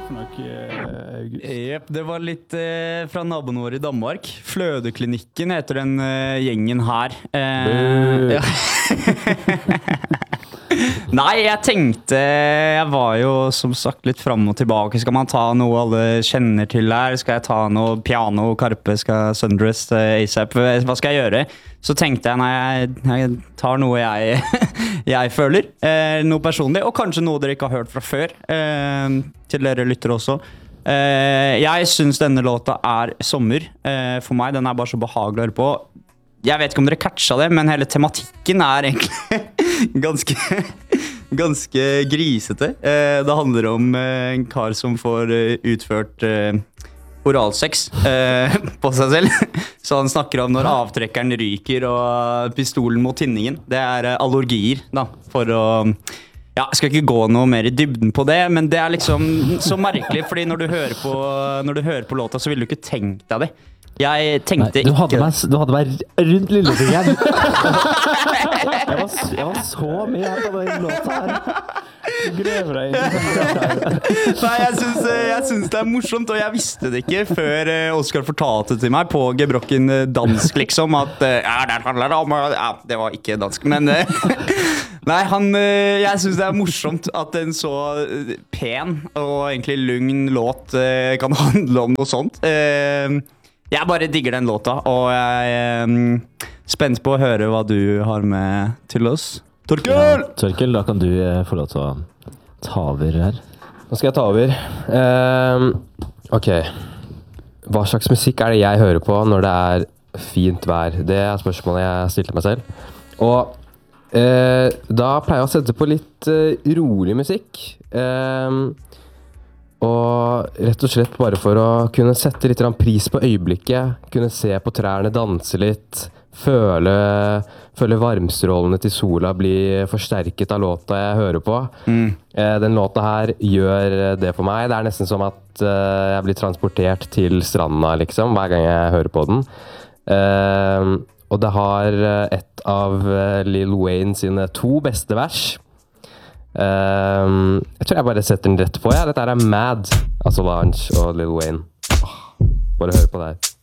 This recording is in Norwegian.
for noe, August? Jep, det var litt fra naboen vår i Danmark. Flødeklinikken heter den gjengen her. Ja. Nei, jeg tenkte, jeg var jo som sagt litt frem og tilbake. Skal man ta noe alle kjenner til her? Skal jeg ta noe piano, Karpe, skal Sundress, ASAP? Hva skal jeg gjøre? Så tenkte jeg, nei, jeg tar noe jeg føler, noe personlig, og kanskje noe dere ikke har hørt fra før, til dere lytter også. Jeg synes denne låta er sommer. For meg, den er bare så behagelig å høre på. Jeg vet ikke om dere catcha det, men hele tematikken er egentlig ganske grisete. Det handler om en kar som får utført oralsex på seg selv. Så han snakker om når avtrekkeren ryker og pistolen mot tinningen. Det er allergier da, for å... Ja, jeg skal ikke gå noe mer i dybden på det, men det er liksom så merkelig, fordi når du hører på låta, så vil du ikke tenke deg det. Jeg tenkte du hadde meg rundt lillefingeren. jeg var så med på den låta her. Grøver deg. Nei, jeg synes det er morsomt, og jeg visste det ikke før Oskar fortalte til meg på gebrokken dansk, liksom, at det handler om, det var ikke dansk, men nei, jeg synes det er morsomt at en så pen og egentlig lugn låt kan handle om noe sånt. Jeg bare digger den låta, og jeg er spent på å høre hva du har med til oss. Torkel! Ja, Torkel, da kan du få lov til å ta over her. Nå skal jeg ta over. Ok. Hva slags musikk er det jeg hører på når det er fint vær? Det er spørsmålet jeg stilte meg selv. Og da pleier jeg å sette på litt rolig musikk. Og rett og slett bare for å kunne sette litt pris på øyeblikket, kunne se på trærne danse litt, føle varmstrålene til sola bli forsterket av låta jeg hører på. Den låta her gjør det for meg. Det er nesten som at jeg blir transportert til stranda, liksom, hver gang jeg hører på den. Og det har et av Lil Wayne sine 2 beste vers. Jeg tror jeg bare setter den rett på. Dette er Mad av Solange og Lil Wayne. Bare hør på det her.